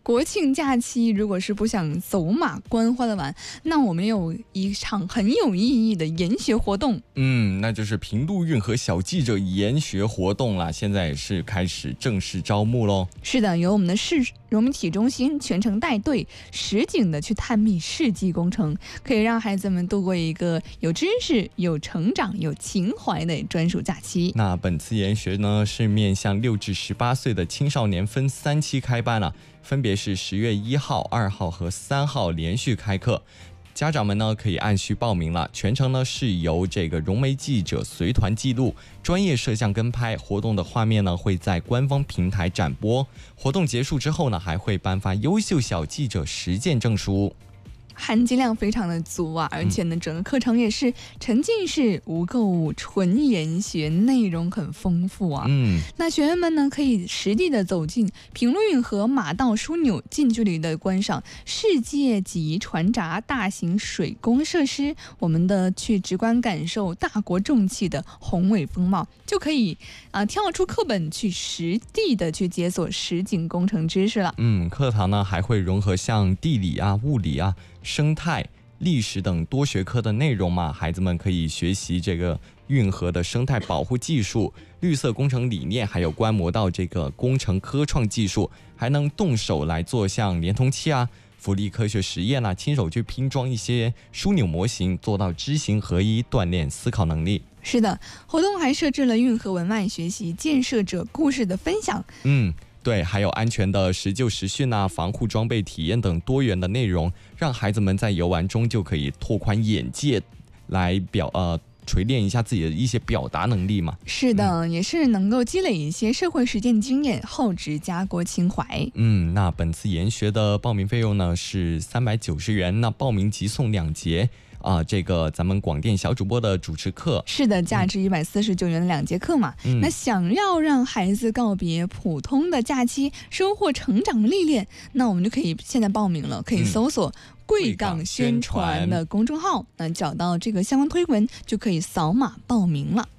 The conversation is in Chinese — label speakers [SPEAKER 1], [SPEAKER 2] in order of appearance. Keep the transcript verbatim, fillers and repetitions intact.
[SPEAKER 1] 国庆假期如果是不想走马观花的玩，那我们有一场很有意义的研学活动。
[SPEAKER 2] 嗯，那就是平度运河小记者研学活动啦，现在也是开始正式招募咯。
[SPEAKER 1] 是的，由我们的市融媒体中心全程带队，实景的去探秘世纪工程，可以让孩子们度过一个有知识、有成长、有情怀的专属假期。
[SPEAKER 2] 那本次研学呢，是面向六至十八岁的青少年，分三期开班了、啊，分别是十月一号、二号和三号连续开课。家长们呢可以按需报名了，全程呢是由这个融媒记者随团记录，专业摄像跟拍，活动的画面呢会在官方平台展播。活动结束之后呢，还会颁发优秀小记者实践证书。
[SPEAKER 1] 含金量非常的足啊，而且呢，整个课程也是沉浸式无购物纯研学，内容很丰富啊。
[SPEAKER 2] 嗯，
[SPEAKER 1] 那学员们呢可以实地的走进平路运河马道枢纽，近距离的观赏世界级船闸大型水工设施，我们的去直观感受大国重器的宏伟风貌，就可以啊、呃、跳出课本去实地的去解锁实景工程知识了。
[SPEAKER 2] 嗯，课堂呢还会融合像地理啊、物理啊、生态、历史等多学科的内容嘛，孩子们可以学习这个运河的生态保护技术、绿色工程理念，还有观摩到这个工程科创技术，还能动手来做像连通器啊、浮力科学实验啊，亲手去拼装一些枢纽模型，做到知行合一，锻炼思考能力。
[SPEAKER 1] 是的，活动还设置了运河文脉学习、建设者故事的分享。
[SPEAKER 2] 嗯。对，还有安全的实救实训啊、防护装备体验等多元的内容，让孩子们在游玩中就可以拓宽眼界，来表呃锤炼一下自己的一些表达能力嘛。
[SPEAKER 1] 是的、嗯、也是能够积累一些社会实践经验，厚植家国情怀。
[SPEAKER 2] 嗯，那本次研学的报名费用呢是三百九十元，那报名即送两节。啊，这个咱们广电小主播的主持课，
[SPEAKER 1] 是的，价值一百四十九元的两节课嘛、嗯。那想要让孩子告别普通的假期，收获成长历练，那我们就可以现在报名了，可以搜索贵港宣传的公众号，那、嗯、找到这个相关推文就可以扫码报名了。